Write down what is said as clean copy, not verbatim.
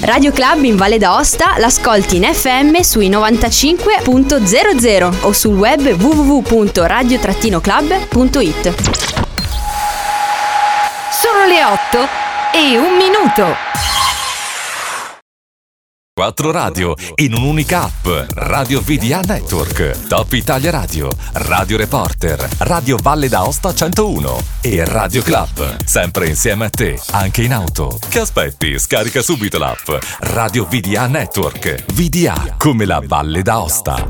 Radio Club in Valle d'Aosta l'ascolti in FM sui 95.00 o sul web www.radio-club.it. Sono le 8:01. 4 radio in un'unica app. Radio VDA Network, Top Italia Radio, Radio Reporter, Radio Valle d'Aosta 101 e Radio Club. Sempre insieme a te, anche in auto. Che aspetti? Scarica subito l'app Radio VDA Network. VDA come la Valle d'Aosta.